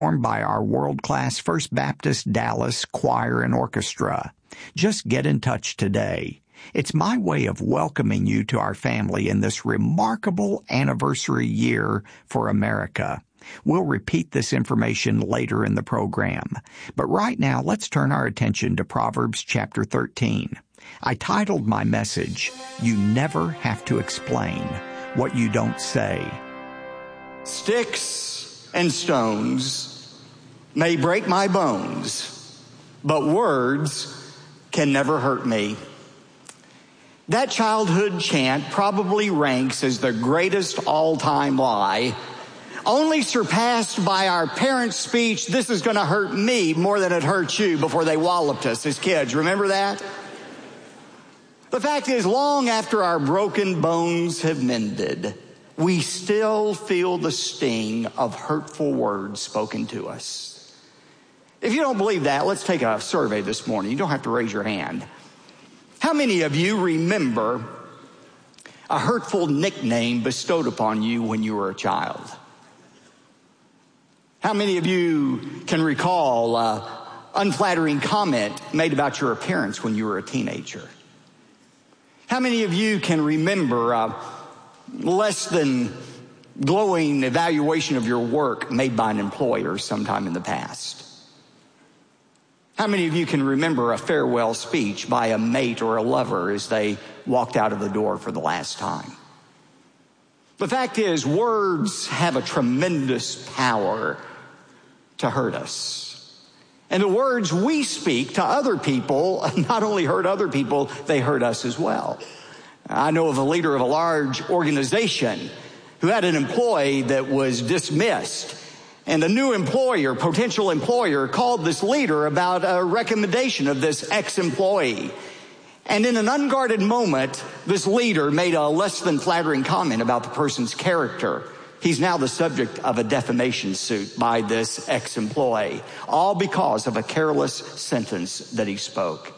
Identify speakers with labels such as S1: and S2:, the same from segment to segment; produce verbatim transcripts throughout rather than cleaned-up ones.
S1: Performed by our world-class First Baptist Dallas Choir and Orchestra. Just get in touch today. It's my way of welcoming you to our family in this remarkable anniversary year for America. We'll repeat this information later in the program. But right now, let's turn our attention to Proverbs chapter thirteen. I titled my message, You Never Have to Explain What You Don't Say.
S2: Sticks and stones may break my bones, but words can never hurt me. That childhood chant probably ranks as the greatest all-time lie, only surpassed by our parents' speech, this is going to hurt me more than it hurts you, before they walloped us as kids. Remember that? The fact is, long after our broken bones have mended, we still feel the sting of hurtful words spoken to us. If you don't believe that, let's take a survey this morning. You don't have to raise your hand. How many of you remember a hurtful nickname bestowed upon you when you were a child? How many of you can recall an unflattering comment made about your appearance when you were a teenager? How many of you can remember a less than glowing evaluation of your work made by an employer sometime in the past? How many of you can remember a farewell speech by a mate or a lover as they walked out of the door for the last time? The fact is, words have a tremendous power to hurt us. And the words we speak to other people not only hurt other people, they hurt us as well. I know of a leader of a large organization who had an employee that was dismissed. And the new employer, potential employer, called this leader about a recommendation of this ex-employee. And in an unguarded moment, this leader made a less than flattering comment about the person's character. He's now the subject of a defamation suit by this ex-employee, all because of a careless sentence that he spoke.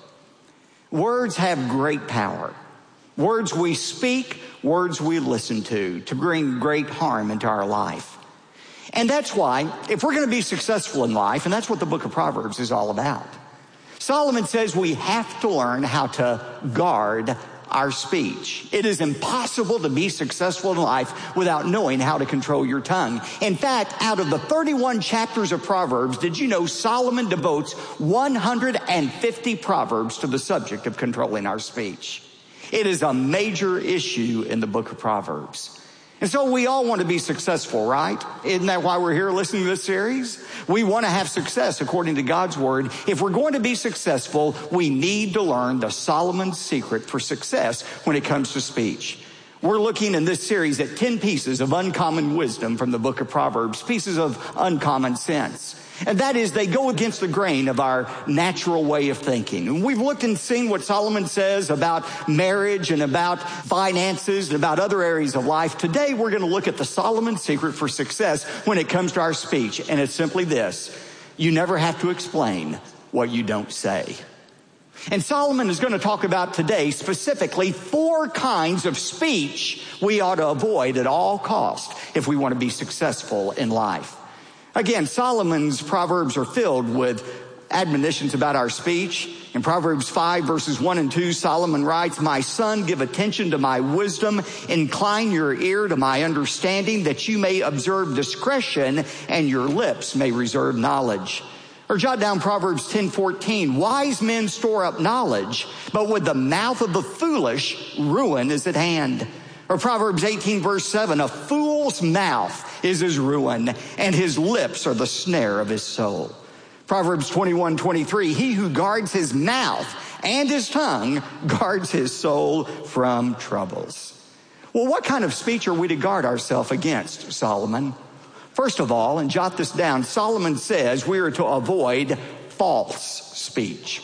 S2: Words have great power. Words we speak, words we listen to, to bring great harm into our life. And that's why, if we're going to be successful in life, and that's what the book of Proverbs is all about, Solomon says we have to learn how to guard our speech. It is impossible to be successful in life without knowing how to control your tongue. In fact, out of the thirty-one chapters of Proverbs, did you know Solomon devotes one hundred fifty proverbs to the subject of controlling our speech? It is a major issue in the book of Proverbs. And so we all want to be successful, right? Isn't that why we're here listening to this series? We want to have success according to God's word. If we're going to be successful, we need to learn the Solomon's secret for success when it comes to speech. We're looking in this series at ten pieces of uncommon wisdom from the book of Proverbs, pieces of uncommon sense. And that is, they go against the grain of our natural way of thinking. And we've looked and seen what Solomon says about marriage and about finances and about other areas of life. Today, we're going to look at the Solomon's secret for success when it comes to our speech. And it's simply this: you never have to explain what you don't say. And Solomon is going to talk about today specifically four kinds of speech we ought to avoid at all costs if we want to be successful in life. Again, Solomon's Proverbs are filled with admonitions about our speech. In Proverbs five, verses one and two, Solomon writes, "My son, give attention to my wisdom, incline your ear to my understanding, that you may observe discretion and your lips may reserve knowledge." Or jot down Proverbs ten fourteen, "Wise men store up knowledge, but with the mouth of the foolish, ruin is at hand." Or Proverbs eighteen, verse seven, "A fool's mouth is his ruin, and his lips are the snare of his soul." Proverbs twenty-one, twenty-three, "He who guards his mouth and his tongue guards his soul from troubles." Well, what kind of speech are we to guard ourselves against, Solomon? First of all, and jot this down, Solomon says we are to avoid false speech.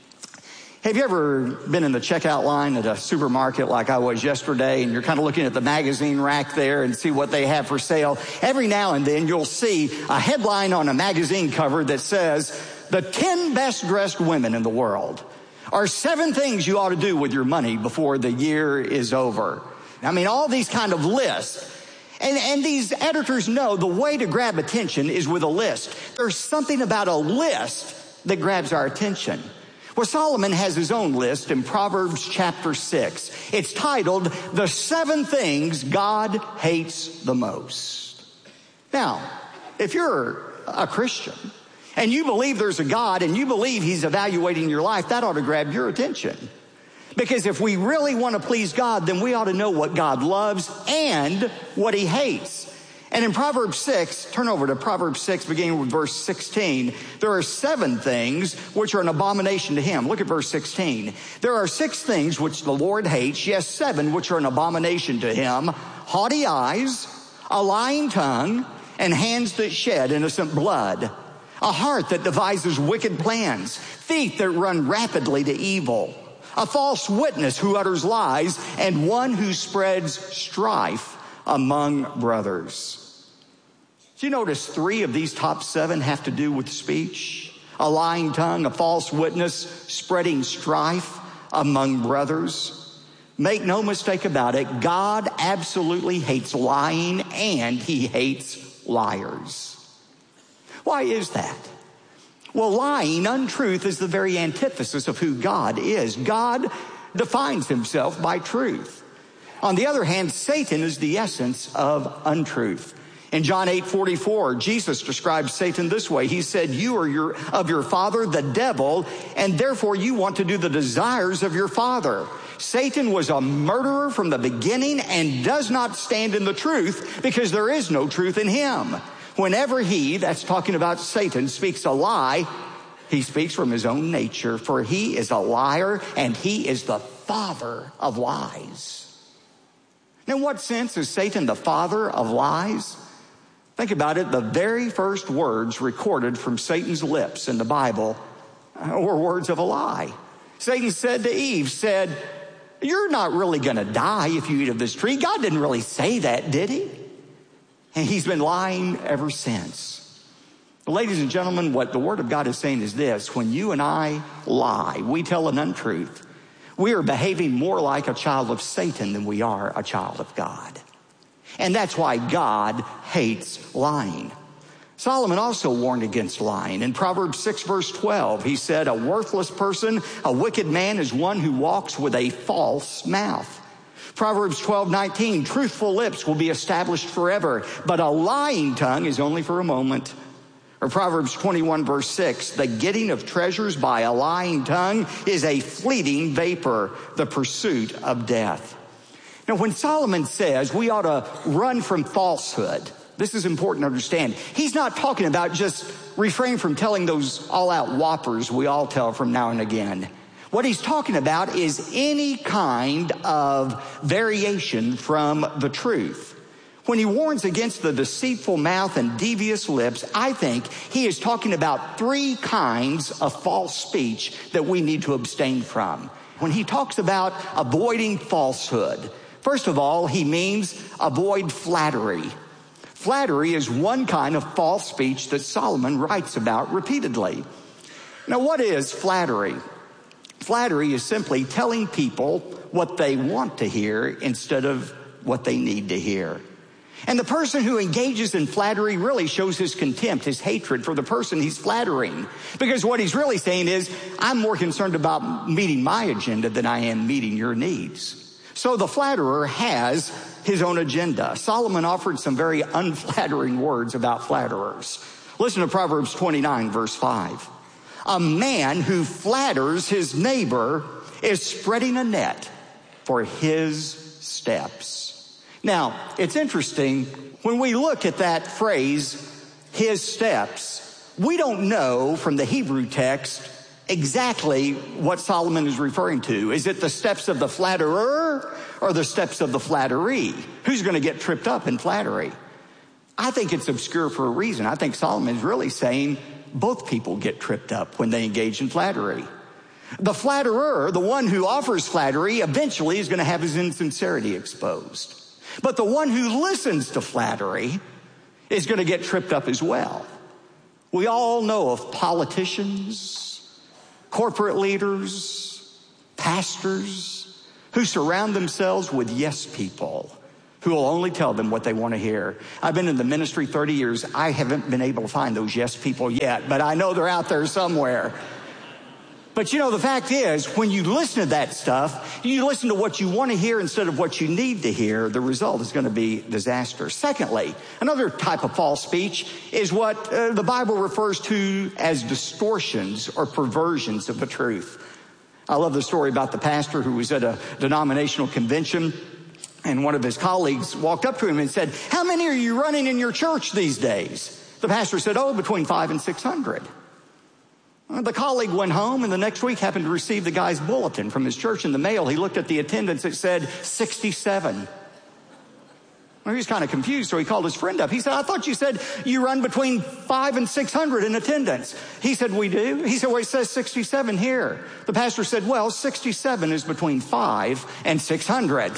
S2: Have you ever been in the checkout line at a supermarket like I was yesterday, and you're kind of looking at the magazine rack there and see what they have for sale? Every now and then you'll see a headline on a magazine cover that says, "The ten best dressed women in the world," or "Seven things you ought to do with your money before the year is over." I mean, all these kind of lists. And, and these editors know the way to grab attention is with a list. There's something about a list that grabs our attention. Well, Solomon has his own list in Proverbs chapter six. It's titled, The Seven Things God Hates the Most. Now, if you're a Christian and you believe there's a God and you believe he's evaluating your life, that ought to grab your attention. Because if we really want to please God, then we ought to know what God loves and what he hates. And in Proverbs six, turn over to Proverbs six, beginning with verse sixteen. There are seven things which are an abomination to him. Look at verse sixteen. There are six things which the Lord hates, yes, seven which are an abomination to him. Haughty eyes, a lying tongue, and hands that shed innocent blood. A heart that devises wicked plans, feet that run rapidly to evil. A false witness who utters lies, and one who spreads strife among brothers. Do you notice three of these top seven have to do with speech? A lying tongue, a false witness, spreading strife among brothers. Make no mistake about it, God absolutely hates lying and he hates liars. Why is that? Well, lying, untruth, is the very antithesis of who God is. God defines himself by truth. On the other hand, Satan is the essence of untruth. In John eight forty-four, Jesus describes Satan this way. He said, you are your, of your father, the devil, and therefore you want to do the desires of your father. Satan was a murderer from the beginning and does not stand in the truth because there is no truth in him. Whenever he, that's talking about Satan, speaks a lie, he speaks from his own nature, for he is a liar and he is the father of lies. Now, in what sense is Satan the father of lies? Think about it. The very first words recorded from Satan's lips in the Bible were words of a lie. Satan said to Eve, said, you're not really going to die if you eat of this tree. God didn't really say that, did he? And he's been lying ever since. But ladies and gentlemen, what the Word of God is saying is this. When you and I lie, we tell an untruth, we are behaving more like a child of Satan than we are a child of God. And that's why God hates lying. Solomon also warned against lying. In Proverbs six, verse twelve, he said, a worthless person, a wicked man is one who walks with a false mouth. Proverbs twelve nineteen, truthful lips will be established forever, but a lying tongue is only for a moment. Or Proverbs twenty-one, verse six, the getting of treasures by a lying tongue is a fleeting vapor, the pursuit of death. Now, when Solomon says we ought to run from falsehood, this is important to understand. He's not talking about just refrain from telling those all-out whoppers we all tell from now and again. What he's talking about is any kind of variation from the truth. When he warns against the deceitful mouth and devious lips, I think he is talking about three kinds of false speech that we need to abstain from. When he talks about avoiding falsehood, first of all, he means avoid flattery. Flattery is one kind of false speech that Solomon writes about repeatedly. Now, what is flattery? Flattery is simply telling people what they want to hear instead of what they need to hear. And the person who engages in flattery really shows his contempt, his hatred for the person he's flattering. Because what he's really saying is, I'm more concerned about meeting my agenda than I am meeting your needs. So the flatterer has his own agenda. Solomon offered some very unflattering words about flatterers. Listen to Proverbs twenty-nine, verse five. A man who flatters his neighbor is spreading a net for his steps. Now, it's interesting, when we look at that phrase, his steps, we don't know from the Hebrew text exactly what Solomon is referring to. Is it the steps of the flatterer or the steps of the flatteree? Who's going to get tripped up in flattery? I think it's obscure for a reason. I think Solomon is really saying both people get tripped up when they engage in flattery. The flatterer, the one who offers flattery, eventually is going to have his insincerity exposed. But the one who listens to flattery is going to get tripped up as well. We all know of politicians, corporate leaders, pastors who surround themselves with yes people, who will only tell them what they want to hear. I've been in the ministry thirty years. I haven't been able to find those yes people yet, but I know they're out there somewhere. But you know, the fact is, when you listen to that stuff, you listen to what you want to hear instead of what you need to hear, the result is going to be disaster. Secondly, another type of false speech is what uh, the Bible refers to as distortions or perversions of the truth. I love the story about the pastor who was at a denominational convention, and one of his colleagues walked up to him and said, "How many are you running in your church these days?" The pastor said, "Oh, between five and six hundred." The colleague went home and the next week happened to receive the guy's bulletin from his church in the mail. He looked at the attendance. It said sixty-seven. Well, he was kind of confused, so he called his friend up. He said, "I thought you said you run between five and six hundred in attendance." He said, "We do." He said, "Well, it says sixty-seven here." The pastor said, "Well, sixty-seven is between five and six hundred.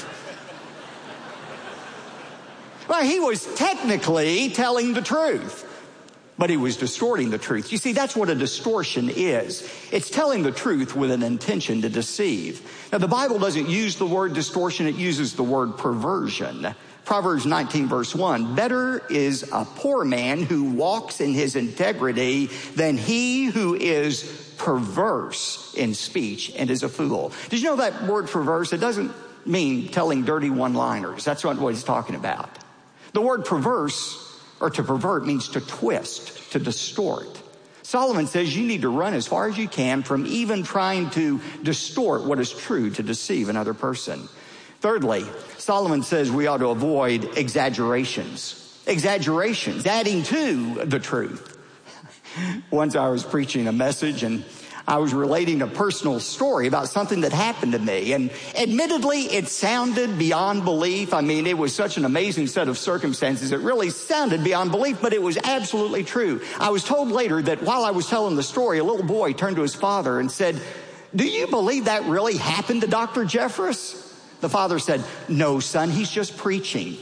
S2: Well, he was technically telling the truth, but he was distorting the truth. You see, that's what a distortion is. It's telling the truth with an intention to deceive. Now, the Bible doesn't use the word distortion. It uses the word perversion. Proverbs nineteen, verse one, "Better is a poor man who walks in his integrity than he who is perverse in speech and is a fool." Did you know that word perverse? It doesn't mean telling dirty one-liners. That's not what he's talking about. The word perverse, or to pervert, means to twist, to distort. Solomon says you need to run as far as you can from even trying to distort what is true to deceive another person. Thirdly, Solomon says we ought to avoid exaggerations. Exaggerations, adding to the truth. Once I was preaching a message and I was relating a personal story about something that happened to me. And admittedly, it sounded beyond belief. I mean, it was such an amazing set of circumstances. It really sounded beyond belief, but it was absolutely true. I was told later that while I was telling the story, a little boy turned to his father and said, "Do you believe that really happened to Doctor Jeffress?" The father said, "No, son, he's just preaching."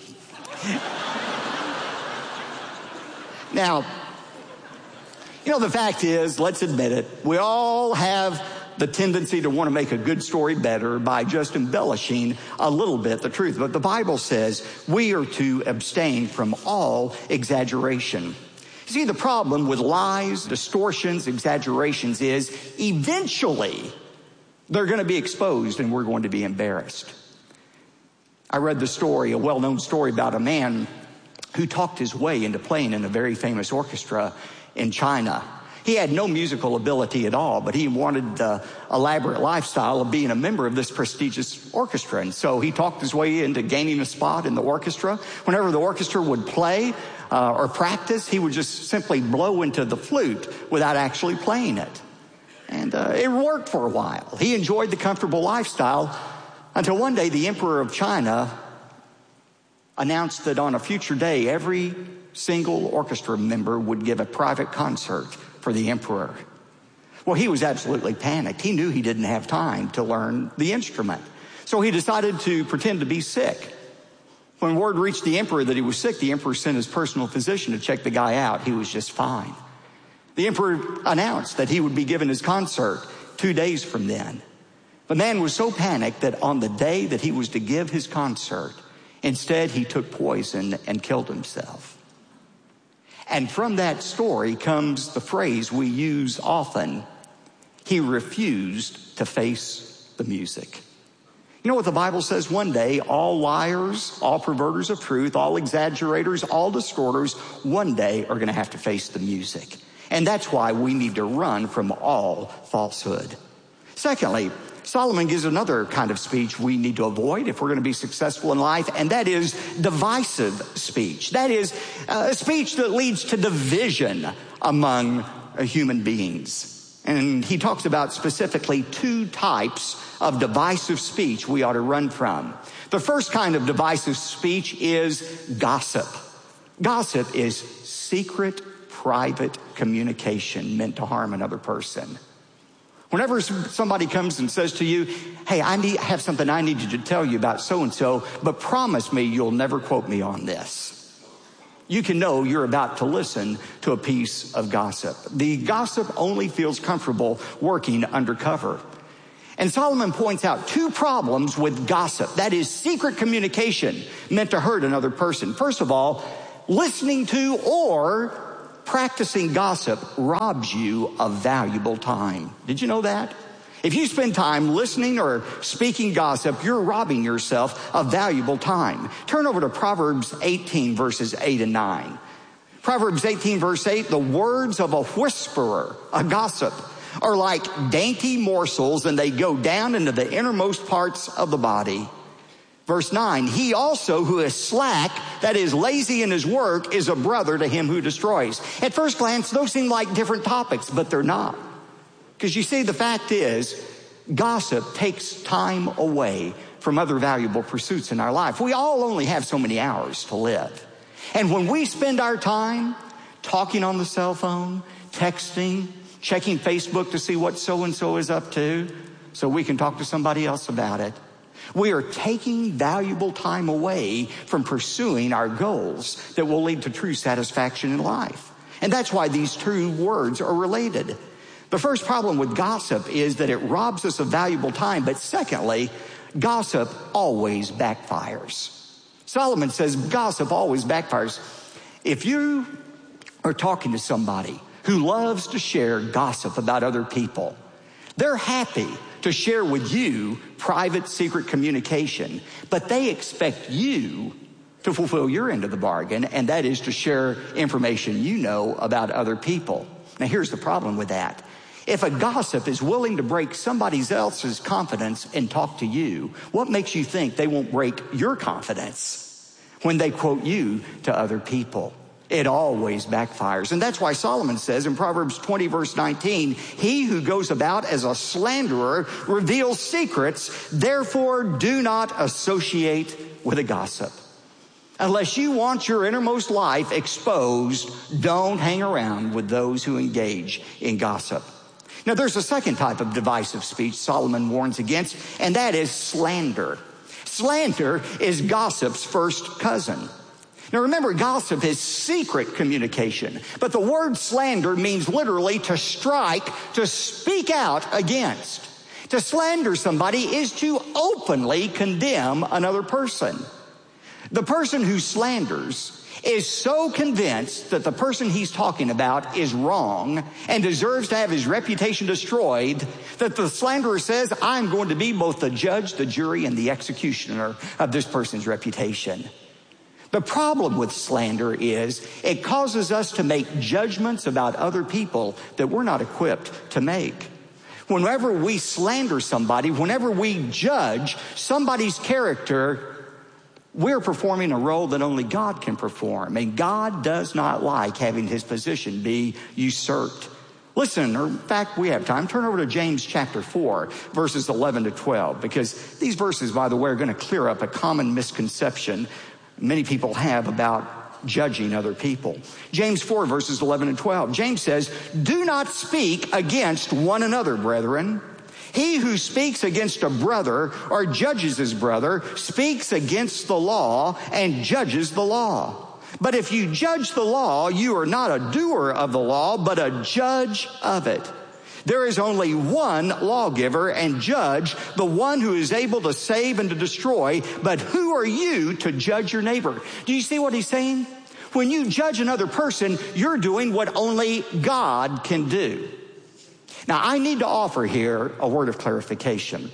S2: Now, you know, the fact is, let's admit it, we all have the tendency to want to make a good story better by just embellishing a little bit the truth. But the Bible says we are to abstain from all exaggeration. You see, the problem with lies, distortions, exaggerations is eventually they're going to be exposed and we're going to be embarrassed. I read the story, a well-known story about a man who talked his way into playing in a very famous orchestra in China. He had no musical ability at all, but he wanted the elaborate lifestyle of being a member of this prestigious orchestra. And so he talked his way into gaining a spot in the orchestra. Whenever the orchestra would play uh, or practice, he would just simply blow into the flute without actually playing it. And uh, it worked for a while. He enjoyed the comfortable lifestyle until one day the Emperor of China announced that on a future day, every single orchestra member would give a private concert for the emperor. Well, he was absolutely panicked. He knew he didn't have time to learn the instrument. So he decided to pretend to be sick. When word reached the emperor that he was sick, the emperor sent his personal physician to check the guy out. He was just fine. The emperor announced that he would be given his concert two days from then. The man was so panicked that on the day that he was to give his concert, instead he took poison and killed himself. And from that story comes the phrase we use often, he refused to face the music. You know what the Bible says? One day, all liars, all perverters of truth, all exaggerators, all distorters, one day are going to have to face the music. And that's why we need to run from all falsehood. Secondly, Solomon gives another kind of speech we need to avoid if we're going to be successful in life, and that is divisive speech. That is a speech that leads to division among human beings. And he talks about specifically two types of divisive speech we ought to run from. The first kind of divisive speech is gossip. Gossip is secret, private communication meant to harm another person. Whenever somebody comes and says to you, "Hey, I need have something I need you to tell you about so-and-so, but promise me you'll never quote me on this," you can know you're about to listen to a piece of gossip. The gossip only feels comfortable working undercover. And Solomon points out two problems with gossip. That is secret communication meant to hurt another person. First of all, listening to or practicing gossip robs you of valuable time. Did you know that? If you spend time listening or speaking gossip, you're robbing yourself of valuable time. Turn over to Proverbs eighteen, verses eight and nine. Proverbs eighteen, verse eight, the words of a whisperer, a gossip, are like dainty morsels, and they go down into the innermost parts of the body. Verse nine, he also who is slack, that is lazy in his work, is a brother to him who destroys. At first glance, those seem like different topics, but they're not. Because you see, the fact is, gossip takes time away from other valuable pursuits in our life. We all only have so many hours to live. And when we spend our time talking on the cell phone, texting, checking Facebook to see what so-and-so is up to so we can talk to somebody else about it, we are taking valuable time away from pursuing our goals that will lead to true satisfaction in life. And that's why these two words are related. The first problem with gossip is that it robs us of valuable time. But secondly, gossip always backfires. Solomon says gossip always backfires. If you are talking to somebody who loves to share gossip about other people, they're happy to share with you private, secret communication, but they expect you to fulfill your end of the bargain, and that is to share information you know about other people. Now, here's the problem with that. If a gossip is willing to break somebody else's confidence and talk to you, what makes you think they won't break your confidence when they quote you to other people? It always backfires. And that's why Solomon says in Proverbs twenty, verse nineteen, he who goes about as a slanderer reveals secrets, therefore do not associate with a gossip. Unless you want your innermost life exposed, don't hang around with those who engage in gossip. Now, there's a second type of divisive speech Solomon warns against, and that is slander. Slander is gossip's first cousin. Now, remember, gossip is secret communication, but the word slander means literally to strike, to speak out against. To slander somebody is to openly condemn another person. The person who slanders is so convinced that the person he's talking about is wrong and deserves to have his reputation destroyed that the slanderer says, I'm going to be both the judge, the jury, and the executioner of this person's reputation. The problem with slander is it causes us to make judgments about other people that we're not equipped to make. Whenever we slander somebody, whenever we judge somebody's character, we're performing a role that only God can perform. And God does not like having his position be usurped. Listen, or in fact, we have time. Turn over to James chapter four, verses eleven to twelve, because these verses, by the way, are going to clear up a common misconception many people have about judging other people. James four, verses eleven and twelve. James says, do not speak against one another, brethren. He who speaks against a brother or judges his brother speaks against the law and judges the law. But if you judge the law, you are not a doer of the law, but a judge of it. There is only one lawgiver and judge, the one who is able to save and to destroy. But who are you to judge your neighbor? Do you see what he's saying? When you judge another person, you're doing what only God can do. Now, I need to offer here a word of clarification.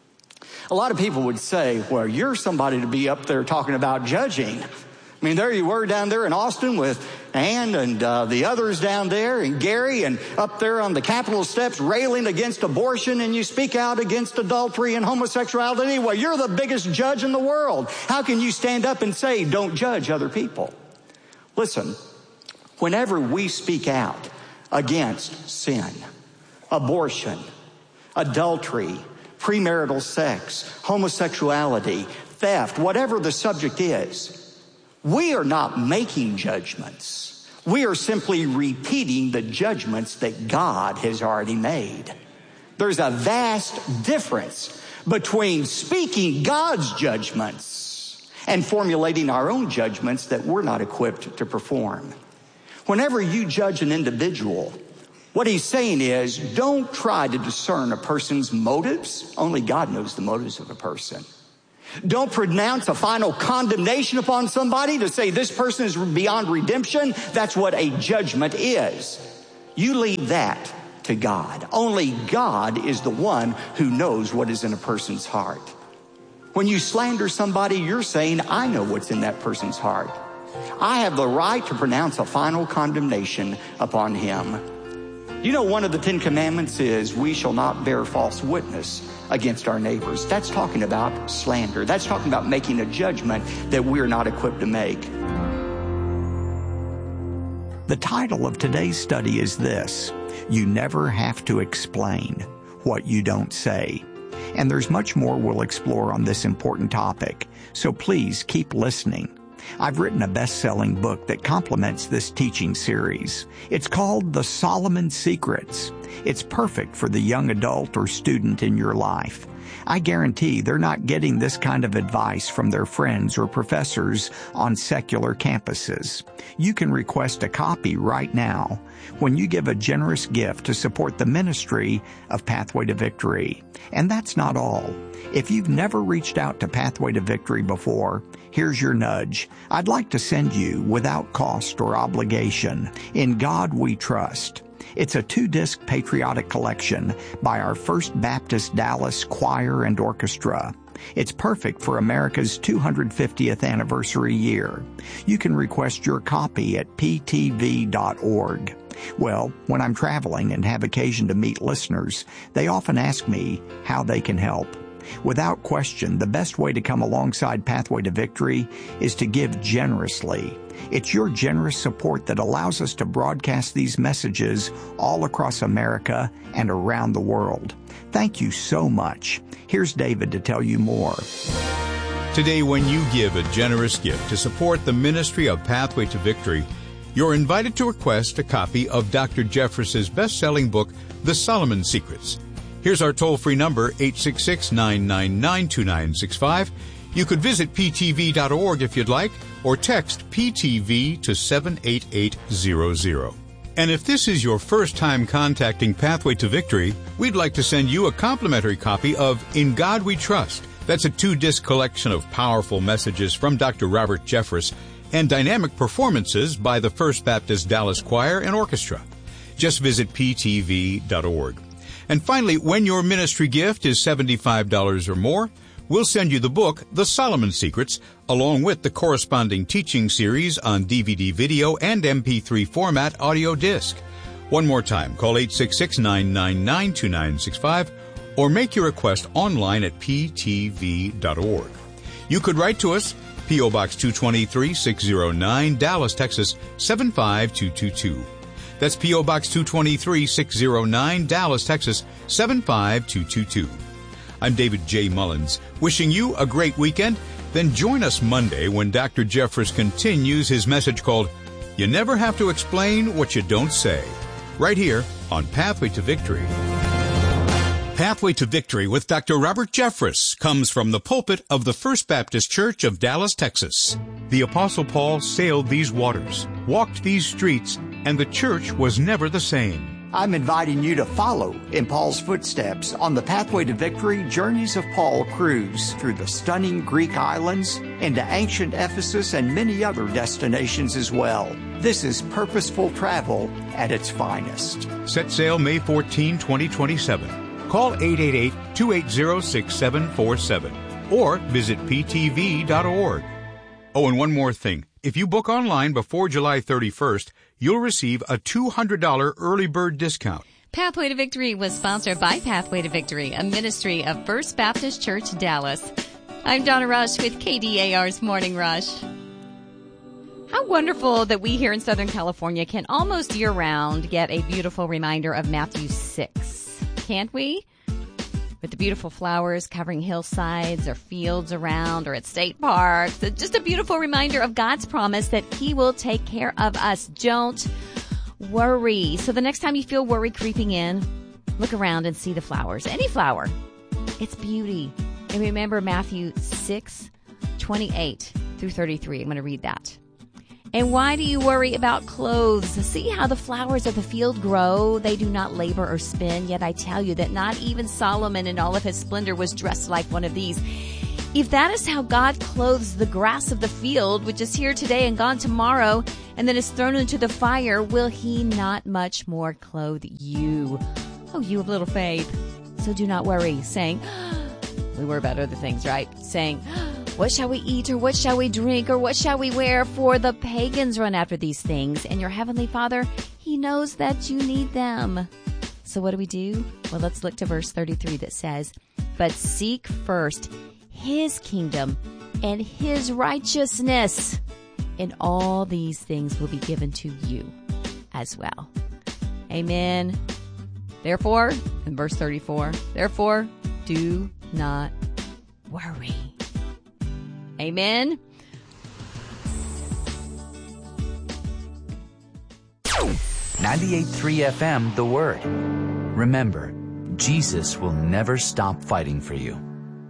S2: A lot of people would say, well, you're somebody to be up there talking about judging. I mean, there you were down there in Austin with Ann and uh, the others down there and Gary and up there on the Capitol steps railing against abortion, and you speak out against adultery and homosexuality. Well, you're the biggest judge in the world. How can you stand up and say, don't judge other people? Listen, whenever we speak out against sin, abortion, adultery, premarital sex, homosexuality, theft, whatever the subject is, we are not making judgments. We are simply repeating the judgments that God has already made. There's a vast difference between speaking God's judgments and formulating our own judgments that we're not equipped to perform. Whenever you judge an individual, What he's saying is, don't try to discern a person's motives. Only God knows the motives of a person. Don't pronounce a final condemnation upon somebody to say this person is beyond redemption. That's what a judgment is. You leave that to God. Only God is the one who knows what is in a person's heart. When you slander somebody, you're saying, I know what's in that person's heart. I have the right to pronounce a final condemnation upon him. You know, one of the Ten Commandments is we shall not bear false witness against our neighbors. That's talking about slander. That's talking about making a judgment that we're not equipped to make.
S1: The title of today's study is this: You Never Have to Explain What You Don't Say. And there's much more we'll explore on this important topic, so please keep listening. I've written a best-selling book that complements this teaching series. It's called The Solomon Secrets. It's perfect for the young adult or student in your life. I guarantee they're not getting this kind of advice from their friends or professors on secular campuses. You can request a copy right now when you give a generous gift to support the ministry of Pathway to Victory. And that's not all. If you've never reached out to Pathway to Victory before, here's your nudge. I'd like to send you, without cost or obligation, In God We Trust. It's a two-disc patriotic collection by our First Baptist Dallas Choir and Orchestra. It's perfect for America's two hundred fiftieth anniversary year. You can request your copy at p t v dot org. Well, when I'm traveling and have occasion to meet listeners, they often ask me how they can help. Without question, the best way to come alongside Pathway to Victory is to give generously. It's your generous support that allows us to broadcast these messages all across America and around the world. Thank you so much. Here's David to tell you more.
S3: Today, when you give a generous gift to support the ministry of Pathway to Victory, you're invited to request a copy of Doctor Jeffress's best-selling book, The Solomon Secrets. Here's our toll-free number, eight six six, nine nine nine, two nine six five. You could visit p t v dot org if you'd like, or text P T V to seven eight eight zero zero. And if this is your first time contacting Pathway to Victory, we'd like to send you a complimentary copy of In God We Trust. That's a two-disc collection of powerful messages from Doctor Robert Jeffress and dynamic performances by the First Baptist Dallas Choir and Orchestra. Just visit p t v dot org. And finally, when your ministry gift is seventy-five dollars or more, we'll send you the book, The Solomon Secrets, along with the corresponding teaching series on D V D video and M P three format audio disc. One more time, call eight six six, nine nine nine, two nine six five or make your request online at p t v dot org. You could write to us, P O. Box two twenty-three, six oh nine, Dallas, Texas, seven five two two two. That's P O. Box two twenty-three, six oh nine, Dallas, Texas, seven five two two two. I'm David J. Mullins, wishing you a great weekend. Then join us Monday when Doctor Jeffress continues his message called, You Never Have to Explain What You Don't Say, right here on Pathway to Victory. Pathway to Victory with Doctor Robert Jeffress comes from the pulpit of the First Baptist Church of Dallas, Texas. The Apostle Paul sailed these waters, walked these streets, and the church was never the same.
S1: I'm inviting you to follow in Paul's footsteps on the Pathway to Victory Journeys of Paul cruise through the stunning Greek islands, into ancient Ephesus, and many other destinations as well. This is purposeful travel at its finest.
S3: Set sail May fourteenth, twenty twenty-seven. Call eight eight eight, two eight zero, six seven four seven or visit p t v dot org. Oh, and one more thing. If you book online before July thirty-first, you'll receive a two hundred dollars early bird discount.
S4: Pathway to Victory was sponsored by Pathway to Victory, a ministry of First Baptist Church, Dallas. I'm Donna Rush with K D A R's Morning Rush. How wonderful that we here in Southern California can almost year-round get a beautiful reminder of Matthew six. Can't we? With the beautiful flowers covering hillsides or fields around or at state parks. Just a beautiful reminder of God's promise that He will take care of us. Don't worry. So the next time you feel worry creeping in, look around and see the flowers. Any flower. It's beauty. And remember Matthew six, twenty-eight through thirty-three. I'm going to read that. And why do you worry about clothes? See how the flowers of the field grow? They do not labor or spin. Yet I tell you that not even Solomon in all of his splendor was dressed like one of these. If that is how God clothes the grass of the field, which is here today and gone tomorrow, and then is thrown into the fire, will he not much more clothe you? Oh, you of little faith. So do not worry, saying, we worry about other things, right? Saying, what shall we eat, or what shall we drink, or what shall we wear? For the pagans run after these things, and your heavenly Father, he knows that you need them. So what do we do? Well, let's look to verse thirty-three that says, but seek first his kingdom and his righteousness, and all these things will be given to you as well. Amen. Therefore, in verse thirty-four, therefore, do not worry. Amen.
S5: ninety-eight point three F M, The Word. Remember, Jesus will never stop fighting for you.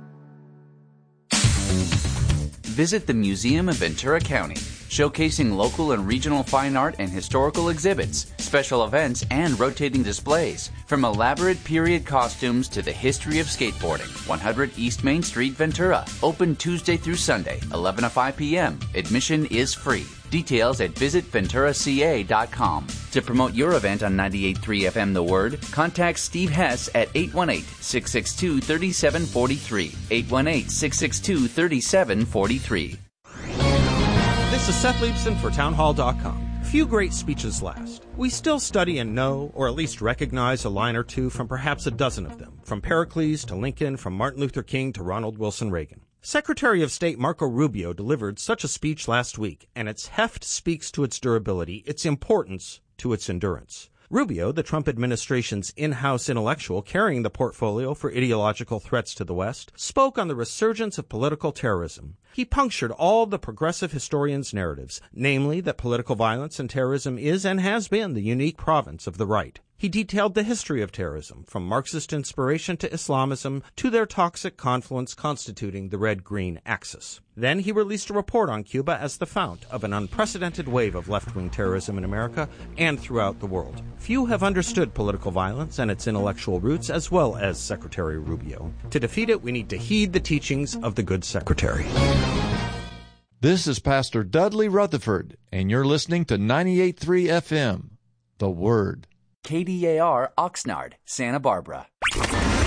S5: Visit the Museum of Ventura County, showcasing local and regional fine art and historical exhibits, special events, and rotating displays. From elaborate period costumes to the history of skateboarding. one hundred East Main Street, Ventura. Open Tuesday through Sunday, eleven to five p.m. Admission is free. Details at visit ventura c a dot com. To promote your event on ninety-eight point three F M The Word, contact Steve Hess at eight one eight, six six two, three seven four three. eight one eight, six six two, three seven four three.
S6: This is Seth Leibson for town hall dot com. Few great speeches last. We still study and know, or at least recognize a line or two from perhaps a dozen of them, from Pericles to Lincoln, from Martin Luther King to Ronald Wilson Reagan. Secretary of State Marco Rubio delivered such a speech last week, and its heft speaks to its durability, its importance to its endurance. Rubio, the Trump administration's in-house intellectual carrying the portfolio for ideological threats to the West, spoke on the resurgence of political terrorism. He punctured all the progressive historians' narratives, namely that political violence and terrorism is and has been the unique province of the right. He detailed the history of terrorism, from Marxist inspiration to Islamism to their toxic confluence constituting the red-green axis. Then he released a report on Cuba as the fount of an unprecedented wave of left-wing terrorism in America and throughout the world. Few have understood political violence and its intellectual roots as well as Secretary Rubio. To defeat it, we need to heed the teachings of the good secretary.
S7: This is Pastor Dudley Rutherford, and you're listening to ninety-eight point three F M, The Word.
S5: K D A R Oxnard, Santa Barbara.
S8: Good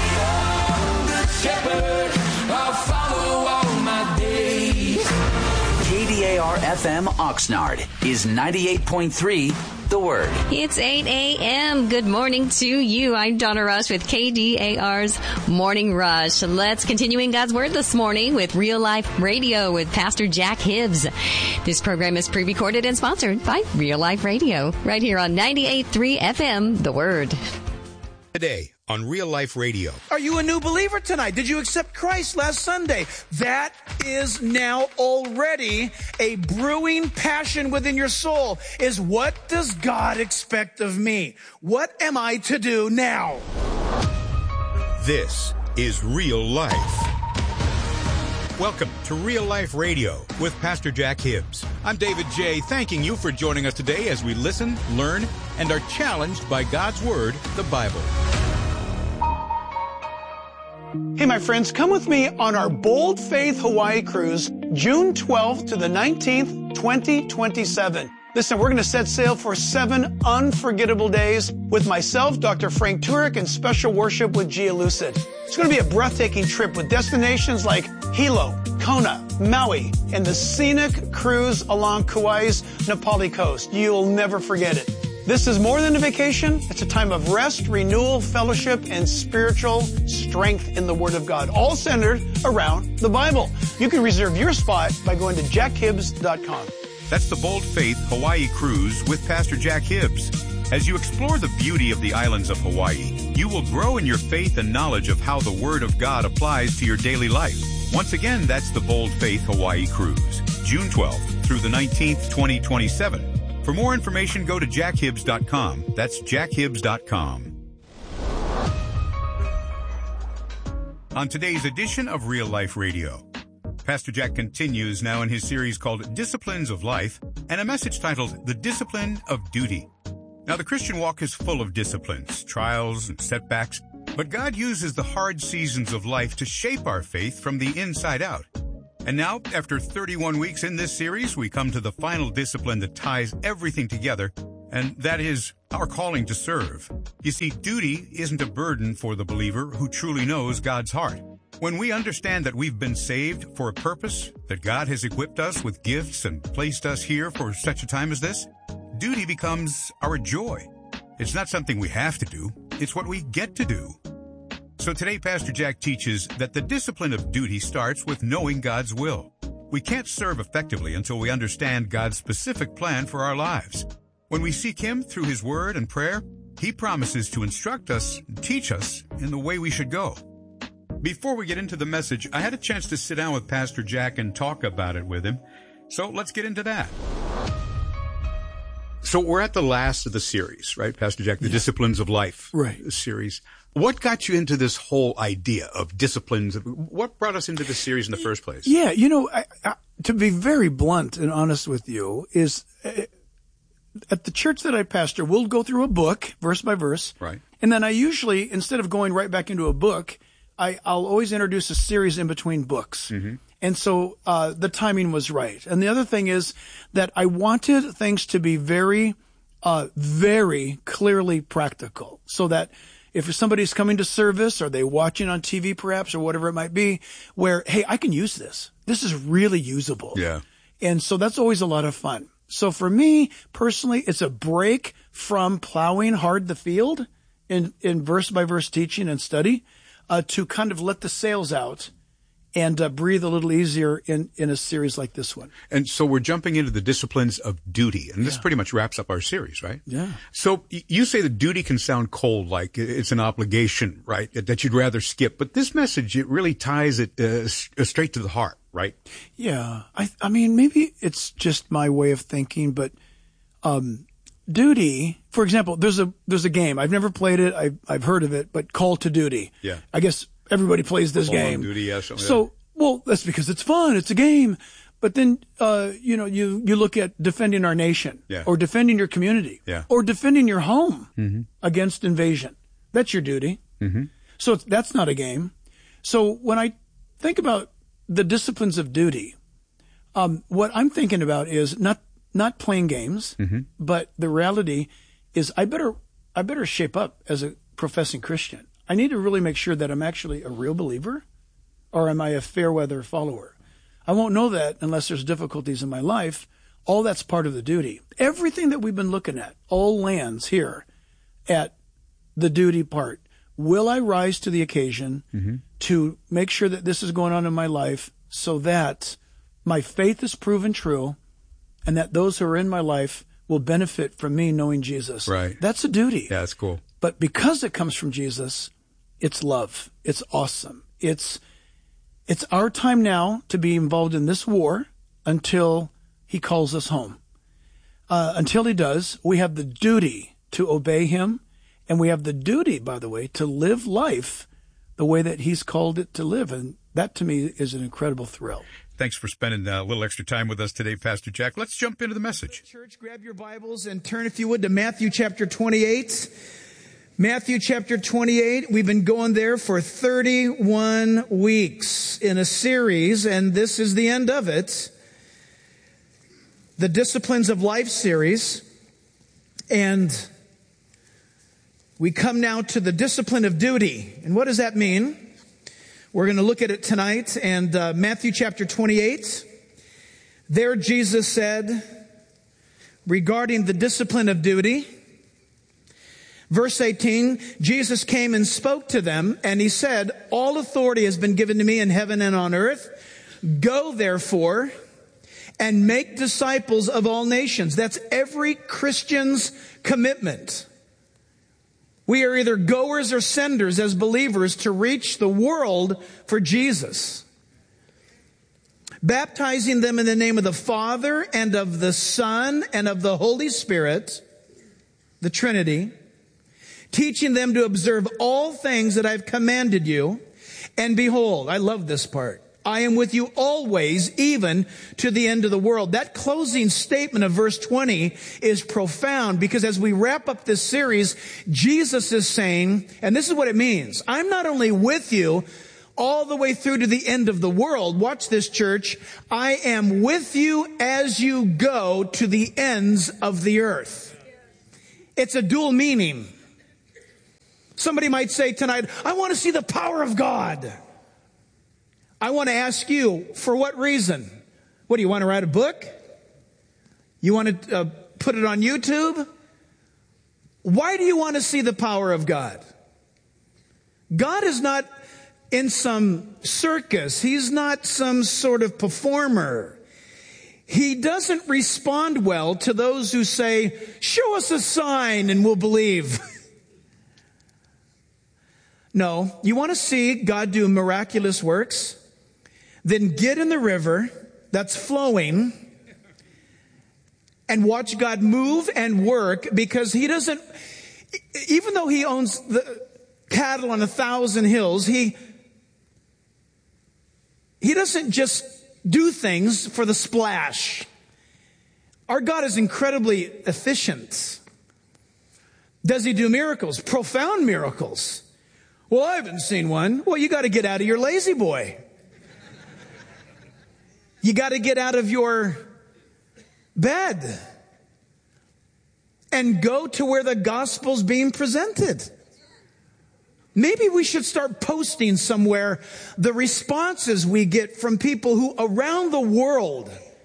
S8: shepherd, I'll follow all my days.
S5: K D A R F M Oxnard is ninety-eight point three The Word.
S4: It's eight a.m. Good morning to you. I'm Donna Rush with K D A R's Morning Rush. Let's continue in God's Word this morning with Real Life Radio with Pastor Jack Hibbs. This program is pre-recorded and sponsored by Real Life Radio, right here on ninety-eight point three F M, The Word.
S3: Today on Real Life Radio.
S9: Are you a new believer tonight? Did you accept Christ last Sunday? That is now already a brewing passion within your soul. Is what does God expect of me? What am I to do now?
S3: This is Real Life. Welcome to Real Life Radio with Pastor Jack Hibbs. I'm David J., thanking you for joining us today as we listen, learn, and are challenged by God's Word, the Bible.
S9: Hey, my friends, come with me on our Bold Faith Hawaii cruise, June twelfth to the nineteenth, twenty twenty-seven. Listen, we're going to set sail for seven unforgettable days with myself, Doctor Frank Turek, and special worship with Gia Lucid. It's going to be a breathtaking trip with destinations like Hilo, Kona, Maui, and the scenic cruise along Kauai's Napali coast. You'll never forget it. This is more than a vacation. It's a time of rest, renewal, fellowship, and spiritual strength in the Word of God, all centered around the Bible. You can reserve your spot by going to jack hibbs dot com.
S3: That's the Bold Faith Hawaii Cruise with Pastor Jack Hibbs. As you explore the beauty of the islands of Hawaii, you will grow in your faith and knowledge of how the Word of God applies to your daily life. Once again, that's the Bold Faith Hawaii Cruise, June twelfth through the nineteenth, twenty twenty-seven. For more information, go to jack hibbs dot com. That's jack hibbs dot com. On today's edition of Real Life Radio, Pastor Jack continues now in his series called Disciplines of Life and a message titled The Discipline of Duty. Now, the Christian walk is full of disciplines, trials, and setbacks, but God uses the hard seasons of life to shape our faith from the inside out. And now, after thirty-one weeks in this series, we come to the final discipline that ties everything together, and that is our calling to serve. You see, duty isn't a burden for the believer who truly knows God's heart. When we understand that we've been saved for a purpose, that God has equipped us with gifts and placed us here for such a time as this, duty becomes our joy. It's not something we have to do, it's what we get to do. So today, Pastor Jack teaches that the discipline of duty starts with knowing God's will. We can't serve effectively until we understand God's specific plan for our lives. When we seek Him through His Word and prayer, He promises to instruct us and teach us in the way we should go. Before we get into the message, I had a chance to sit down with Pastor Jack and talk about it with him. So let's get into that. So we're at the last of the series, right, Pastor Jack? The yeah. Disciplines of Life
S9: right.
S3: series. What got you into this whole idea of disciplines? What brought us into this series in the first place?
S9: Yeah, you know, I, I, to be very blunt and honest with you, is uh, at the church that I pastor, we'll go through a book, verse by verse.
S3: Right.
S9: And then I usually, instead of going right back into a book, I, I'll always introduce a series in between books.
S3: Mm-hmm.
S9: And so uh, the timing was right. And the other thing is that I wanted things to be very, uh, very clearly practical, so that if somebody's coming to service or they watching on T V perhaps or whatever it might be, where, hey, I can use this. This is really usable.
S3: Yeah.
S9: And so that's always a lot of fun. So for me personally, it's a break from plowing hard the field in, in verse by verse teaching and study, uh, to kind of let the sails out and uh, breathe a little easier in, in a series like this one.
S3: And so we're jumping into the disciplines of duty, and this
S9: yeah.
S3: pretty much wraps up our series, right?
S9: Yeah.
S3: So y- you say that duty can sound cold, like it's an obligation, right, that you'd rather skip. But this message, it really ties it uh, straight to the heart, right?
S9: Yeah. I I mean, maybe it's just my way of thinking, but um, duty, for example, there's a there's a game. I've never played it. I've, I've heard of it, but Call to Duty.
S3: Yeah.
S9: I guess everybody plays this
S3: Call
S9: game.
S3: on Duty, yeah, so,
S9: so
S3: yeah.
S9: Well, that's because it's fun. It's a game. But then, uh, you know, you, you look at defending our nation,
S3: yeah.
S9: or defending your community,
S3: yeah.
S9: or defending your home
S3: mm-hmm.
S9: against invasion. That's your duty.
S3: Mm-hmm.
S9: So it's, that's not a game. So when I think about the disciplines of duty, um, what I'm thinking about is not not playing games,
S3: mm-hmm.
S9: but the reality is I better I better shape up as a professing Christian. I need to really make sure that I'm actually a real believer, or am I a fair weather follower? I won't know that unless there's difficulties in my life. All that's part of the duty. Everything that we've been looking at all lands here at the duty part. Will I rise to the occasion
S3: mm-hmm.
S9: to make sure that this is going on in my life so that my faith is proven true and that those who are in my life will benefit from me knowing Jesus?
S3: Right.
S9: That's a duty.
S3: Yeah, that's cool.
S9: But because it comes from Jesus, it's love. It's awesome. It's it's our time now to be involved in this war until He calls us home. Uh, until He does, we have the duty to obey Him, and we have the duty, by the way, to live life the way that He's called it to live. And that, to me, is an incredible thrill.
S3: Thanks for spending a little extra time with us today, Pastor Jack. Let's jump into the message.
S10: Church, grab your Bibles and turn, if you would, to Matthew chapter twenty-eight. Matthew chapter twenty-eight. We've been going there for thirty-one weeks in a series, and this is the end of it. The Disciplines of Life series. And we come now to the discipline of duty. And what does that mean? We're going to look at it tonight. And uh, Matthew chapter twenty-eight. There Jesus said, regarding the discipline of duty, verse eighteen, Jesus came and spoke to them, and He said, all authority has been given to me in heaven and on earth. Go, therefore, and make disciples of all nations. That's every Christian's commitment. We are either goers or senders as believers to reach the world for Jesus. Baptizing them in the name of the Father and of the Son and of the Holy Spirit, the Trinity, teaching them to observe all things that I've commanded you. And behold, I love this part. I am with you always, even to the end of the world. That closing statement of verse twenty is profound because as we wrap up this series, Jesus is saying, and this is what it means, I'm not only with you all the way through to the end of the world. Watch this, church. I am with you as you go to the ends of the earth. It's a dual meaning. Somebody might say tonight, I want to see the power of God. I want to ask you, for what reason? What, do you want to write a book? You want to uh, put it on YouTube? Why do you want to see the power of God? God is not in some circus. He's not some sort of performer. He doesn't respond well to those who say, show us a sign and we'll believe. No, you want to see God do miraculous works? Then get in the river that's flowing and watch God move and work, because he doesn't, even though he owns the cattle on a thousand hills, he, he doesn't just do things for the splash. Our God is incredibly efficient. Does he do miracles? Profound miracles. Well, I haven't seen one. Well, you got to get out of your lazy boy. You got to get out of your bed and go to where the gospel's being presented. Maybe we should start posting somewhere the responses we get from people who around the world,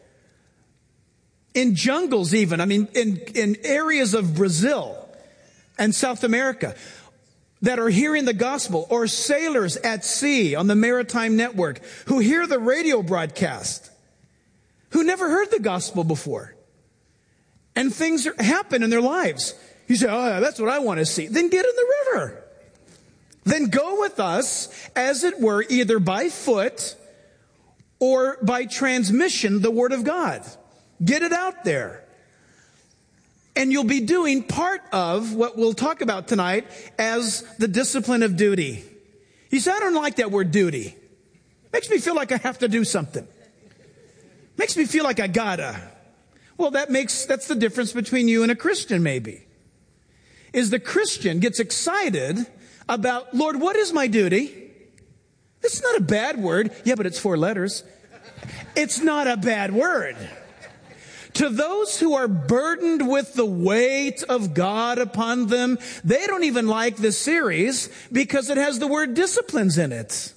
S10: in jungles even, I mean, in, in areas of Brazil and South America, that are hearing the gospel, or sailors at sea on the Maritime Network who hear the radio broadcast, who never heard the gospel before. And things are, happen in their lives. You say, oh, that's what I want to see. Then get in the river. Then go with us, as it were, either by foot or by transmission, the Word of God. Get it out there. And you'll be doing part of what we'll talk about tonight as the discipline of duty. You say, I don't like that word duty. Makes me feel like I have to do something. Makes me feel like I gotta. Well, that makes, that's the difference between you and a Christian maybe. Is the Christian gets excited about, Lord, what is my duty? This is not a bad word. Yeah, but it's four letters. It's not a bad word. To those who are burdened with the weight of God upon them, they don't even like this series because it has the word disciplines in it,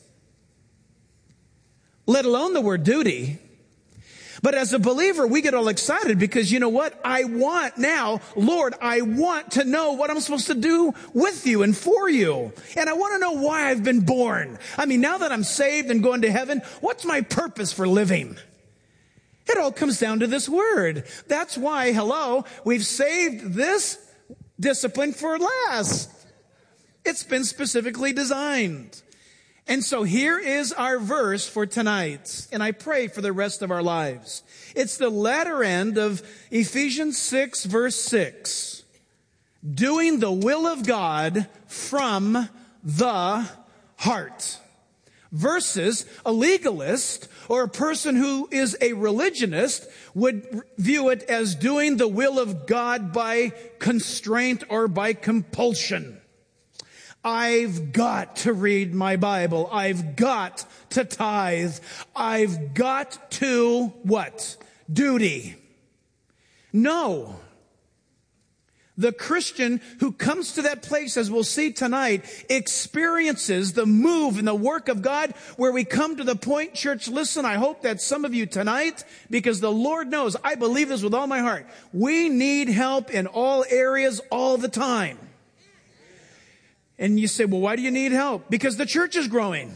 S10: let alone the word duty. But as a believer, we get all excited because you know what? I want now, Lord, I want to know what I'm supposed to do with you and for you. And I want to know why I've been born. I mean, now that I'm saved and going to heaven, what's my purpose for living? It all comes down to this word. That's why, hello, we've saved this discipline for last. It's been specifically designed. And so here is our verse for tonight. And I pray for the rest of our lives. It's the latter end of Ephesians six, verse six. Doing the will of God from the heart. Versus a legalist or a person who is a religionist would view it as doing the will of God by constraint or by compulsion. I've got to read my Bible. I've got to tithe. I've got to what? Duty. No. The Christian who comes to that place, as we'll see tonight, experiences the move and the work of God where we come to the point, church, listen, I hope that some of you tonight, because the Lord knows, I believe this with all my heart, we need help in all areas all the time. And you say, well, why do you need help? Because the church is growing.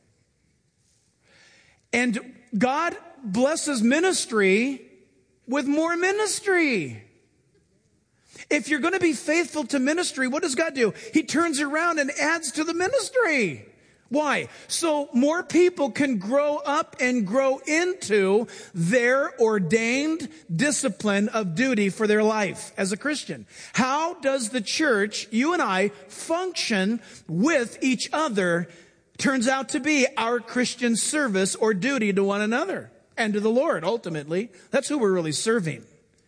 S10: And God blesses ministry with more ministry. If you're going to be faithful to ministry, what does God do? He turns around and adds to the ministry. Why? So more people can grow up and grow into their ordained discipline of duty for their life as a Christian. How does the church, you and I, function with each other turns out to be our Christian service or duty to one another and to the Lord, ultimately. That's who we're really serving.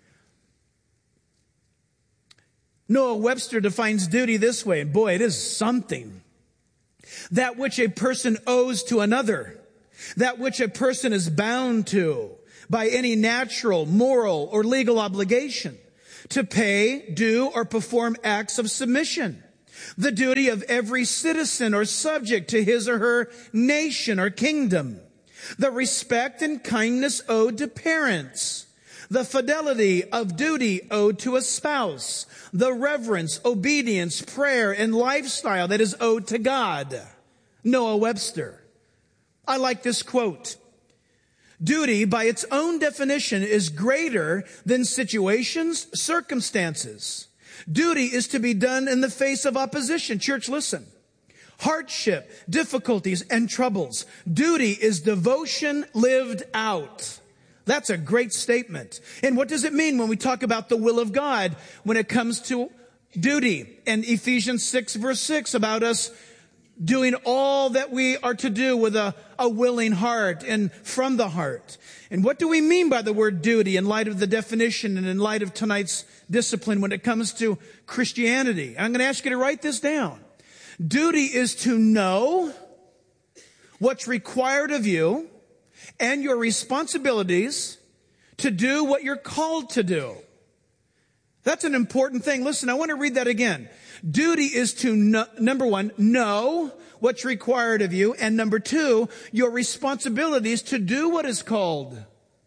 S10: Noah Webster defines duty this way, and boy, it is something. That which a person owes to another, that which a person is bound to by any natural, moral, or legal obligation, to pay, do, or perform acts of submission. The duty of every citizen or subject to his or her nation or kingdom. The respect and kindness owed to parents. The fidelity of duty owed to a spouse. The reverence, obedience, prayer, and lifestyle that is owed to God. Noah Webster. I like this quote. Duty, by its own definition, is greater than situations, circumstances. Duty is to be done in the face of opposition. Church, listen. Hardship, difficulties, and troubles. Duty is devotion lived out. That's a great statement. And what does it mean when we talk about the will of God when it comes to duty? And Ephesians six verse six about us doing all that we are to do with a, a willing heart and from the heart. And what do we mean by the word duty in light of the definition and in light of tonight's discipline when it comes to Christianity? I'm going to ask you to write this down. Duty is to know what's required of you and your responsibilities to do what you're called to do. That's an important thing. Listen, I want to read that again. Duty is to, know, number one, know what's required of you, and number two, your responsibilities to do what is called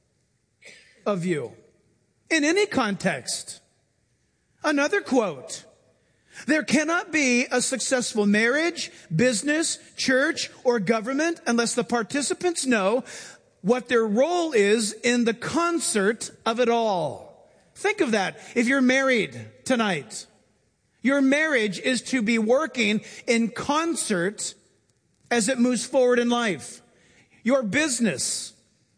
S10: of you. In any context. Another quote. There cannot be a successful marriage, business, church, or government unless the participants know what their role is in the concert of it all. Think of that. If you're married tonight, your marriage is to be working in concert as it moves forward in life. Your business,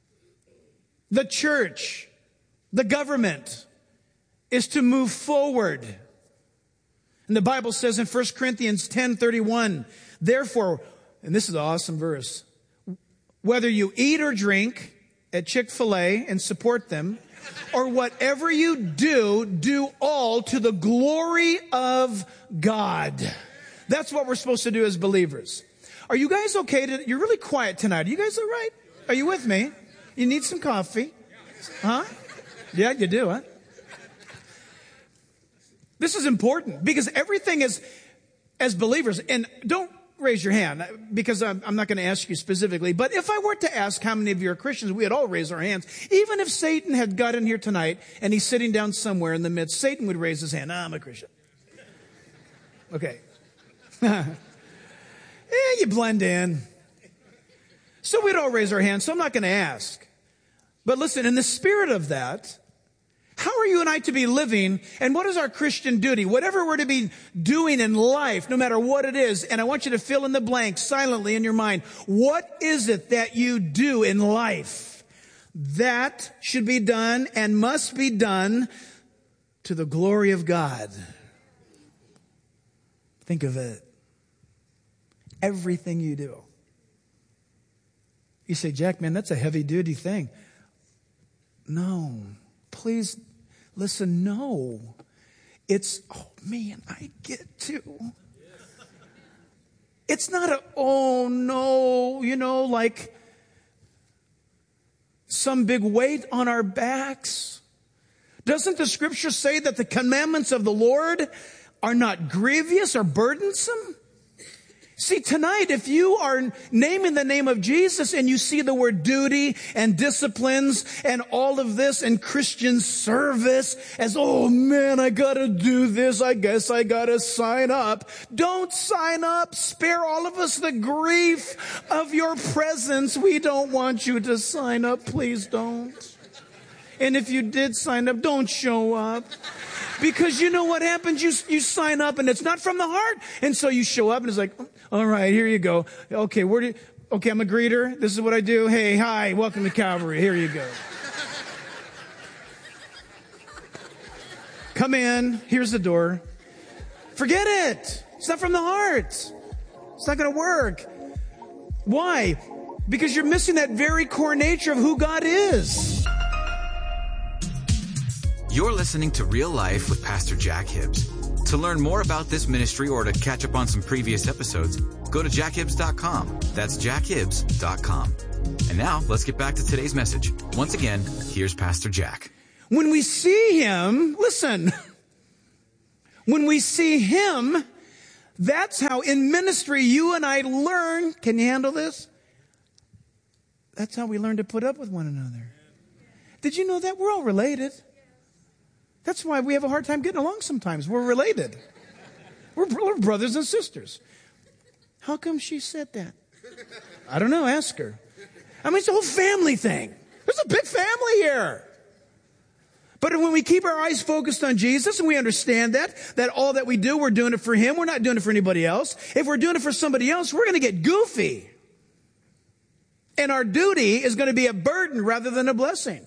S10: the church, the government is to move forward. And the Bible says in First Corinthians ten thirty-one, therefore, and this is an awesome verse, whether you eat or drink at Chick-fil-A and support them, or whatever you do, do all to the glory of God. That's what we're supposed to do as believers. Are you guys okay? To, you're really quiet tonight. Are you guys all right? Are you with me? You need some coffee? Huh? Yeah, you do, huh? This is important because everything is, as believers, and don't raise your hand because I'm, I'm not going to ask you specifically, but if I were to ask how many of you are Christians, we'd all raise our hands. Even if Satan had got in here tonight and he's sitting down somewhere in the midst, Satan would raise his hand. Ah, I'm a Christian. Okay. Yeah, you blend in. So we'd all raise our hands, so I'm not going to ask. But listen, in the spirit of that, how are you and I to be living, and what is our Christian duty? Whatever we're to be doing in life, no matter what it is, and I want you to fill in the blanks silently in your mind. What is it that you do in life that should be done and must be done to the glory of God? Think of it. Everything you do. You say, Jack, man, that's a heavy duty thing. No, please listen, no. It's, oh man, I get to. It's not a, oh no, you know, like some big weight on our backs. Doesn't the scripture say that the commandments of the Lord are not grievous or burdensome? See, tonight, if you are naming the name of Jesus and you see the word duty and disciplines and all of this and Christian service as, oh man, I gotta do this. I guess I gotta sign up. Don't sign up. Spare all of us the grief of your presence. We don't want you to sign up. Please don't. And if you did sign up, don't show up. Because you know what happens? You, you sign up and it's not from the heart. And so you show up and it's like, all right, here you go. Okay, where do you, okay, I'm a greeter. This is what I do. Hey, hi, welcome to Calvary. Here you go. Come in. Here's the door. Forget it. It's not from the heart. It's not going to work. Why? Because you're missing that very core nature of who God is.
S11: You're listening to Real Life with Pastor Jack Hibbs. To learn more about this ministry or to catch up on some previous episodes, go to jack hibbs dot com. That's jack hibbs dot com. And now, let's get back to today's message. Once again, here's Pastor Jack.
S10: When we see him, listen, when we see him, that's how in ministry you and I learn. Can you handle this? That's how we learn to put up with one another. Did you know that? We're all related. That's why we have a hard time getting along sometimes. We're related. We're, we're brothers and sisters. How come she said that? I don't know. Ask her. I mean, it's a whole family thing. There's a big family here. But when we keep our eyes focused on Jesus and we understand that, that all that we do, we're doing it for him. We're not doing it for anybody else. If we're doing it for somebody else, we're going to get goofy. And our duty is going to be a burden rather than a blessing.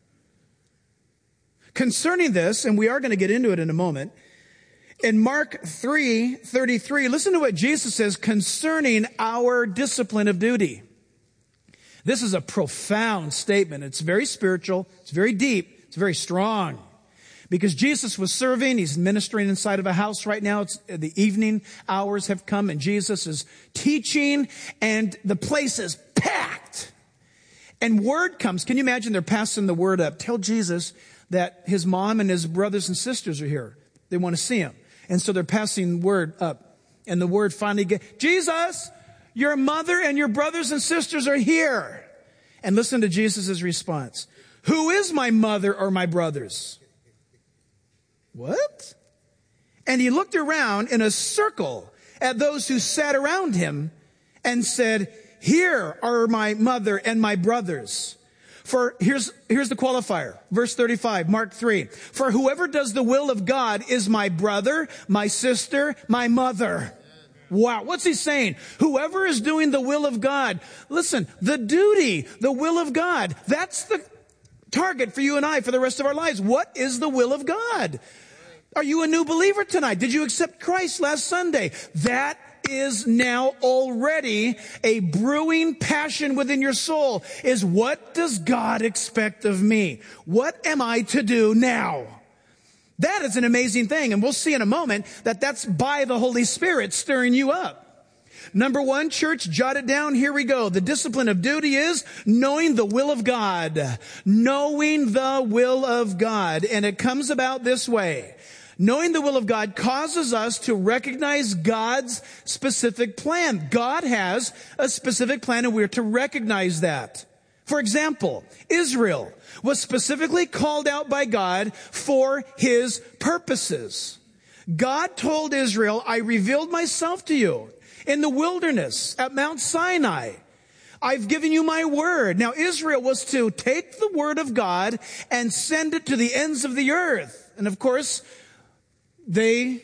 S10: Concerning this, and we are going to get into it in a moment, in Mark three thirty-three, listen to what Jesus says concerning our discipline of duty. This is a profound statement. It's very spiritual. It's very deep. It's very strong. Because Jesus was serving. He's ministering inside of a house right now. It's the evening hours have come and Jesus is teaching and the place is packed. And word comes. Can you imagine they're passing the word up? Tell Jesus that his mom and his brothers and sisters are here. They want to see him. And so they're passing word up. And the word finally gets, Jesus, your mother and your brothers and sisters are here. And listen to Jesus' response. Who is my mother or my brothers? What? And he looked around in a circle at those who sat around him and said, here are my mother and my brothers. For here's, here's the qualifier. Verse thirty-five, Mark three. For whoever does the will of God is my brother, my sister, my mother. Wow. What's he saying? Whoever is doing the will of God. Listen, the duty, the will of God. That's the target for you and I for the rest of our lives. What is the will of God? Are you a new believer tonight? Did you accept Christ last Sunday? That is now already a brewing passion within your soul is what does God expect of me? What am I to do now? That is an amazing thing. And we'll see in a moment that that's by the Holy Spirit stirring you up. Number one, church, jot it down. Here we go. The discipline of duty is knowing the will of God. Knowing the will of God. And it comes about this way. Knowing the will of God causes us to recognize God's specific plan. God has a specific plan and we're to recognize that. For example, Israel was specifically called out by God for his purposes. God told Israel, I revealed myself to you in the wilderness at Mount Sinai. I've given you my word. Now Israel was to take the word of God and send it to the ends of the earth. And of course, they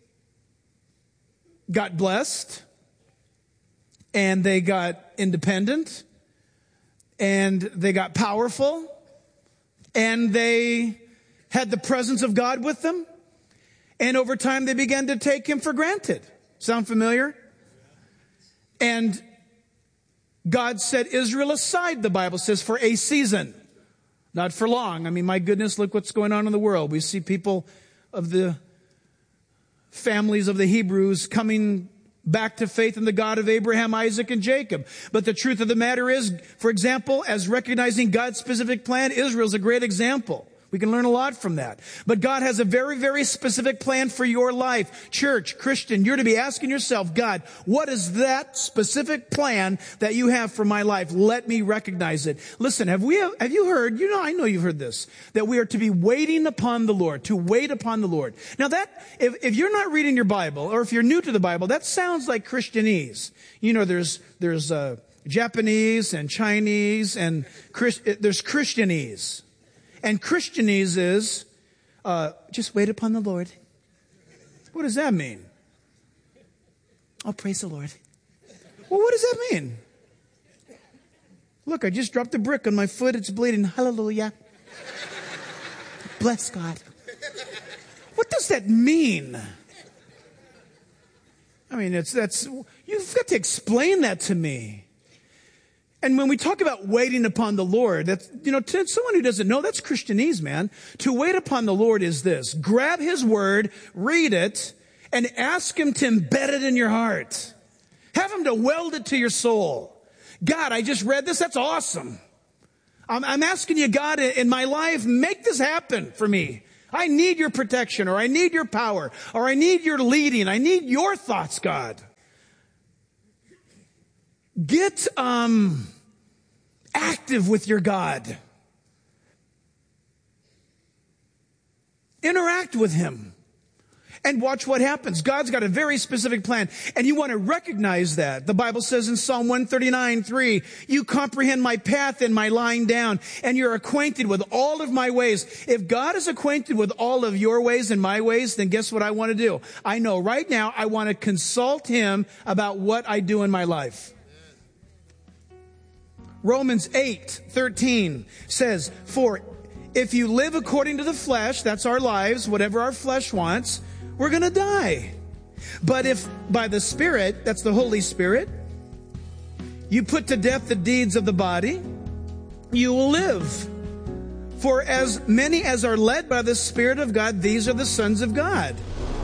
S10: got blessed and they got independent and they got powerful and they had the presence of God with them. And over time they began to take him for granted. Sound familiar? And God set Israel aside, the Bible says, for a season. Not for long. I mean, my goodness, look what's going on in the world. We see people of the families of the Hebrews coming back to faith in the God of Abraham, Isaac, and Jacob. But the truth of the matter is, for example, as recognizing God's specific plan, Israel's a great example. We can learn a lot from that. But God has a very, very specific plan for your life. Church, Christian, you're to be asking yourself, God, what is that specific plan that you have for my life? Let me recognize it. Listen, have we, have you heard, you know, I know you've heard this, that we are to be waiting upon the Lord, to wait upon the Lord. Now that, if, if you're not reading your Bible, or if you're new to the Bible, that sounds like Christianese. You know, there's, there's, uh, Japanese and Chinese and Chris, there's Christianese. And Christianese is, uh, just wait upon the Lord. What does that mean? Oh, praise the Lord. Well, what does that mean? Look, I just dropped a brick on my foot. It's bleeding. Hallelujah. Bless God. What does that mean? I mean, it's, that's, you've got to explain that to me. And when we talk about waiting upon the Lord, that's, you know, to someone who doesn't know, that's Christianese, man. To wait upon the Lord is this. Grab his word, read it, and ask him to embed it in your heart. Have him to weld it to your soul. God, I just read this. That's awesome. I'm, I'm asking you, God, in my life, make this happen for me. I need your protection, or I need your power, or I need your leading. I need your thoughts, God. Get um, active with your God. Interact with him. And watch what happens. God's got a very specific plan. And you want to recognize that. The Bible says in Psalm one thirty-nine, three, you comprehend my path and my lying down, and you're acquainted with all of my ways. If God is acquainted with all of your ways and my ways, then guess what I want to do? I know right now I want to consult him about what I do in my life. Romans eight thirteen says, for if you live according to the flesh, that's our lives, whatever our flesh wants, we're going to die. But if by the Spirit, that's the Holy Spirit, you put to death the deeds of the body, you will live. For as many as are led by the Spirit of God, these are the sons of God.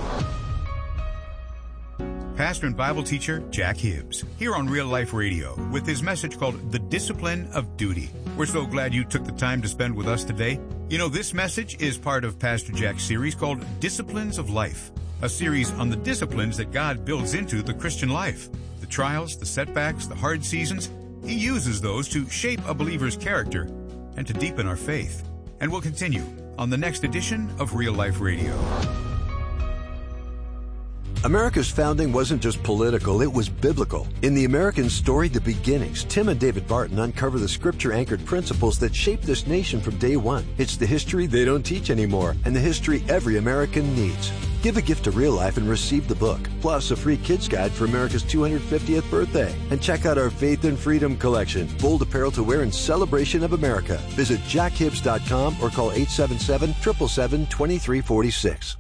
S3: Pastor and Bible teacher Jack Hibbs, here on Real Life Radio, with his message called The Discipline of Duty. We're so glad you took the time to spend with us today. You know, this message is part of Pastor Jack's series called Disciplines of Life, a series on the disciplines that God builds into the Christian life. The trials, the setbacks, the hard seasons, he uses those to shape a believer's character and to deepen our faith. And we'll continue on the next edition of Real Life Radio.
S12: America's founding wasn't just political, it was biblical. In the American story, The Beginnings, Tim and David Barton uncover the scripture-anchored principles that shaped this nation from day one. It's the history they don't teach anymore, and the history every American needs. Give a gift to Real Life and receive the book, plus a free kids guide for America's two hundred fiftieth birthday. And check out our Faith and Freedom collection, bold apparel to wear in celebration of America. Visit jack hibbs dot com or call eight seven seven, seven seven seven, two three four six.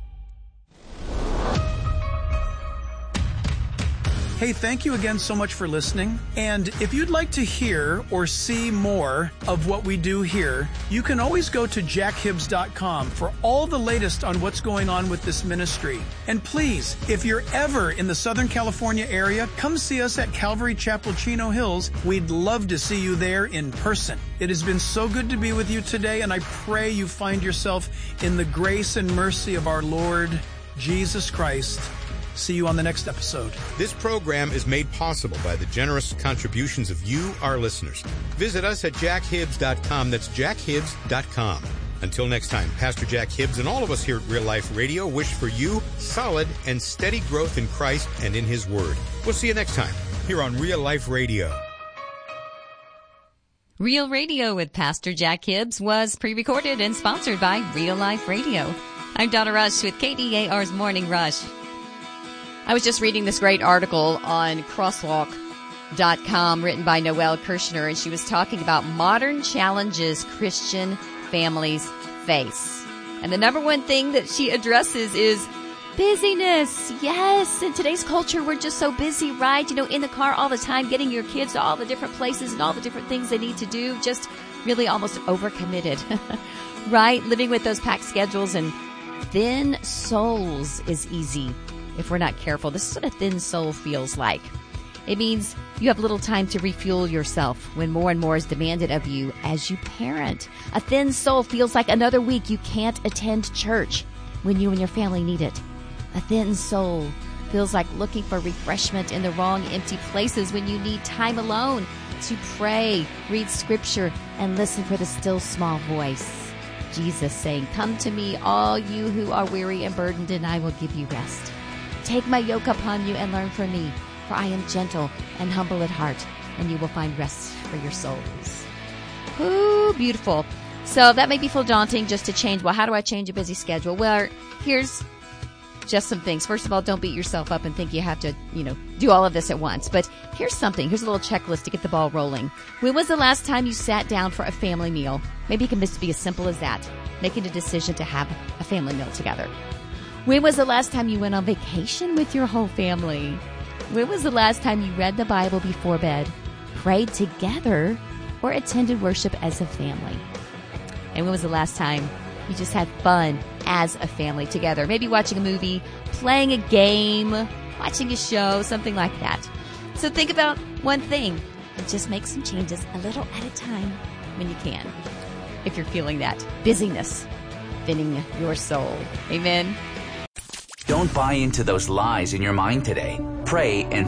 S9: Hey, thank you again so much for listening. And if you'd like to hear or see more of what we do here, you can always go to jack hibbs dot com for all the latest on what's going on with this ministry. And please, if you're ever in the Southern California area, come see us at Calvary Chapel, Chino Hills. We'd love to see you there in person. It has been so good to be with you today, and I pray you find yourself in the grace and mercy of our Lord Jesus Christ. See you on the next episode.
S3: This program is made possible by the generous contributions of you, our listeners. Visit us at jack hibbs dot com. That's jack hibbs dot com. Until next time, Pastor Jack Hibbs and all of us here at Real Life Radio wish for you solid and steady growth in Christ and in His Word. We'll see you next time here on Real Life Radio.
S4: Real Radio with Pastor Jack Hibbs was pre-recorded and sponsored by Real Life Radio. I'm Donna Rush with K D A R's Morning Rush. I was just reading this great article on crosswalk dot com written by Noelle Kirshner, and she was talking about modern challenges Christian families face. And the number one thing that she addresses is busyness. Yes, in today's culture, we're just so busy, right? You know, in the car all the time, getting your kids to all the different places and all the different things they need to do, just really almost overcommitted, right? Living with those packed schedules, and thin souls is easy. If we're not careful, this is what a thin soul feels like. It means you have little time to refuel yourself when more and more is demanded of you as you parent. A thin soul feels like another week you can't attend church when you and your family need it. A thin soul feels like looking for refreshment in the wrong empty places when you need time alone to pray, read scripture, and listen for the still small voice. Jesus saying, "Come to me, all you who are weary and burdened, and I will give you rest. Take my yoke upon you and learn from me, for I am gentle and humble at heart, and you will find rest for your souls." Ooh, beautiful. So that may be feel daunting just to change. Well, how do I change a busy schedule? Well, here's just some things. First of all, don't beat yourself up and think you have to, you know, do all of this at once. But here's something. Here's a little checklist to get the ball rolling. When was the last time you sat down for a family meal? Maybe it can just be as simple as that, making a decision to have a family meal together. When was the last time you went on vacation with your whole family? When was the last time you read the Bible before bed? prayed together, or attended worship as a family? And when was the last time you just had fun as a family together? Maybe watching a movie, playing a game, watching a show, something like that. So think about one thing and just make some changes a little at a time when you can. If you're feeling that busyness filling your soul. Amen.
S5: Don't buy into those lies in your mind today. Pray and